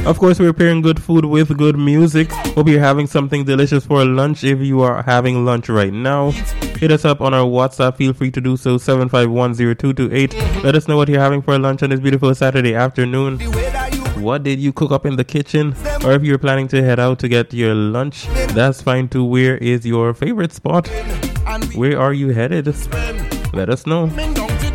Of course, we're pairing good food with good music. Hope you're having something delicious for lunch. If you are having lunch right now, hit us up on our WhatsApp. Feel free to do so, 7510228. Let us know what you're having for lunch on this beautiful Saturday afternoon. What did you cook up in the kitchen? Or if you're planning to head out to get your lunch, that's fine too. Where is your favorite spot? Where are you headed? Let us know.